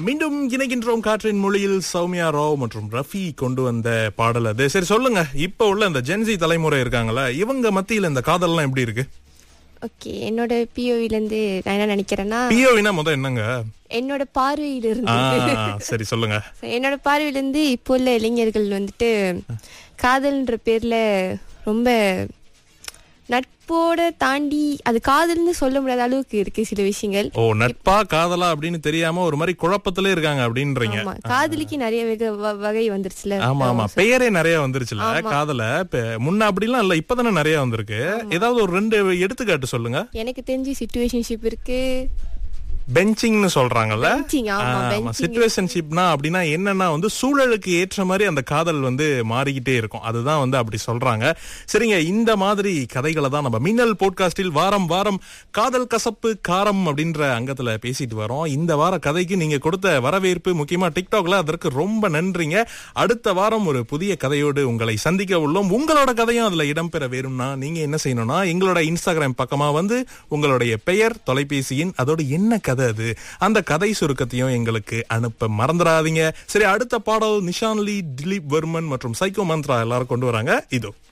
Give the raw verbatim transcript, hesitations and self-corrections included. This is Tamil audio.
மீண்டும் இணைகின்றோம் காற்றின் மொழியில். சௌமியா ராவ் மற்றும் ரஃபி கொண்டு வந்த பாடல் அது. சரி சொல்லுங்க, இப்ப உள்ள இந்த ஜென்சி தலைமுறை இருக்காங்களா, இவங்க மத்தியில இந்த காதல்லாம் எப்படி இருக்கு? ஓகே, என்னோட பிஓவில இருந்து நான் என்ன நினைக்கிறேன்னா, பிஓவினா முத என்னங்க? என்னோட பார்வையில இருந்து. சரி சொல்லுங்க. என்னோட பார்வையில இருந்து இப்போ உள்ள இளைஞர்கள் வந்துட்டு காதல்ன்ற பேர்ல ரொம்ப நட்போட தாண்டி அது காதல்னு சொல்ல முடியாத அளவுக்கு இருக்கு சில விஷயங்கள். ஓ, நட்பா காதலா அப்படின்னு தெரியாம ஒரு மாதிரி குழப்பத்திலே இருக்காங்க அப்படின்றீங்க. காதலிக்கு நிறைய வகை வந்துருச்சுல. ஆமா ஆமா, பெயரே நிறைய வந்துருச்சுல காதல. முன்ன அப்படிலாம் இல்ல, இப்பதானே நிறைய வந்திருக்கு. ஏதாவது ஒரு ரெண்டு எடுத்துக்காட்டு சொல்லுங்க. எனக்கு தெரிஞ்சு சிச்சுவேஷன்ஷிப் இருக்கு, பெஞ்சிங்னு சொல்றாங்கல்ல. சிச்சுவேஷன்ஷிப்னா அப்படின்னா என்னன்னா வந்து சூழலுக்கு ஏற்ற மாதிரி அந்த காதல் வந்து மாறிக்கிட்டே இருக்கும், அதுதான் வந்து அப்படி சொல்றாங்க. சரிங்க, இந்த மாதிரி கதைகளை தான் நம்ம மின்னல் போட்காஸ்டில் வாரம் வாரம் காதல் கசப்பு காரம் அப்படின்ற அங்கத்துல பேசிட்டு வரோம். இந்த வார கதைக்கு நீங்க கொடுத்த வரவேற்பு, முக்கியமா டிக்டாக்ல, அதற்கு ரொம்ப நன்றிங்க. அடுத்த வாரம் ஒரு புதிய கதையோடு உங்களை சந்திக்க உள்ளோம். உங்களோட கதையும் அதுல இடம்பெற வேணும்னா நீங்க என்ன செய்யணும்னா, எங்களோட இன்ஸ்டாகிராம் பக்கமா வந்து உங்களுடைய பெயர், தொலைபேசியின், அதோட என்ன கதை அது, அந்த கதை சுருக்கத்தையும் எங்களுக்கு அனுப்ப மறந்துடாதீங்க. சரி, அடுத்த பாடல் நிஷான்லி, திலீப் வர்மன் மற்றும் சைக்கோ மந்த்ரா எல்லாரும் கொண்டு வராங்க. இதோ